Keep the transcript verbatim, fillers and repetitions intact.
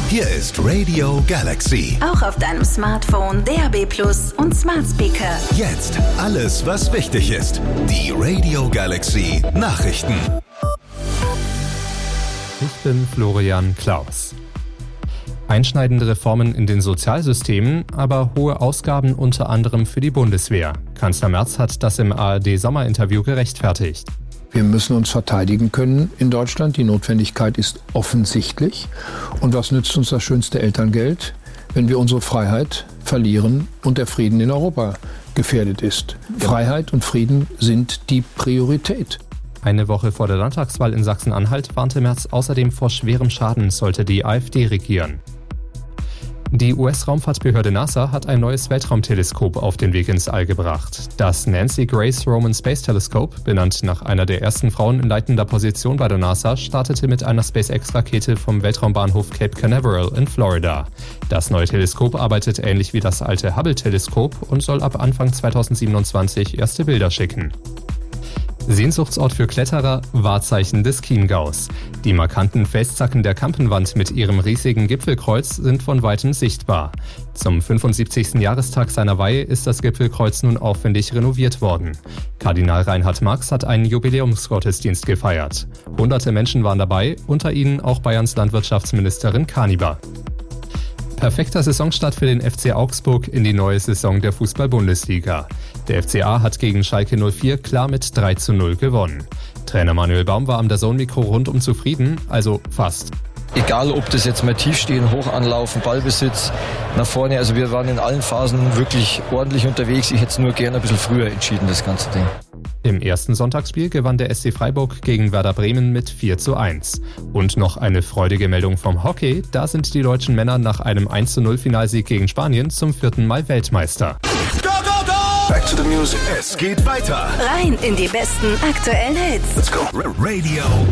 Hier ist Radio Galaxy. Auch auf deinem Smartphone, D A B Plus und Smart Speaker. Jetzt alles, was wichtig ist. Die Radio Galaxy Nachrichten. Ich bin Florian Klaus. Einschneidende Reformen in den Sozialsystemen, aber hohe Ausgaben unter anderem für die Bundeswehr. Kanzler Merz hat das im A R D-Sommerinterview gerechtfertigt. Wir müssen uns verteidigen können in Deutschland. Die Notwendigkeit ist offensichtlich. Und was nützt uns das schönste Elterngeld, wenn wir unsere Freiheit verlieren und der Frieden in Europa gefährdet ist? Freiheit und Frieden sind die Priorität. Eine Woche vor der Landtagswahl in Sachsen-Anhalt warnte Merz außerdem vor schwerem Schaden, sollte die AfD regieren. Die U S-Raumfahrtbehörde NASA hat ein neues Weltraumteleskop auf den Weg ins All gebracht. Das Nancy Grace Roman Space Telescope, benannt nach einer der ersten Frauen in leitender Position bei der NASA, startete mit einer SpaceX-Rakete vom Weltraumbahnhof Cape Canaveral in Florida. Das neue Teleskop arbeitet ähnlich wie das alte Hubble-Teleskop und soll ab Anfang zweitausendsiebenundzwanzig erste Bilder schicken. Sehnsuchtsort für Kletterer, Wahrzeichen des Chiemgaus. Die markanten Felszacken der Kampenwand mit ihrem riesigen Gipfelkreuz sind von weitem sichtbar. Zum fünfundsiebzigsten Jahrestag seiner Weihe ist das Gipfelkreuz nun aufwendig renoviert worden. Kardinal Reinhard Marx hat einen Jubiläumsgottesdienst gefeiert. Hunderte Menschen waren dabei, unter ihnen auch Bayerns Landwirtschaftsministerin Kaniber. Perfekter Saisonstart für den F C Augsburg in die neue Saison der Fußball-Bundesliga. Der F C A hat gegen Schalke null vier klar mit drei zu null gewonnen. Trainer Manuel Baum war am D A Z N-Mikro rundum zufrieden, also fast. Egal, ob das jetzt mal Tiefstehen, Hochanlaufen, Ballbesitz, nach vorne, also wir waren in allen Phasen wirklich ordentlich unterwegs. Ich hätte es nur gerne ein bisschen früher entschieden, das ganze Ding. Im ersten Sonntagsspiel gewann der S C Freiburg gegen Werder Bremen mit vier zu eins. Und noch eine freudige Meldung vom Hockey, da sind die deutschen Männer nach einem eins zu null Finalsieg gegen Spanien zum vierten Mal Weltmeister. Go, go, go! Back to the music. Es geht weiter. Rein in die besten aktuellen Hits. Let's go. Radio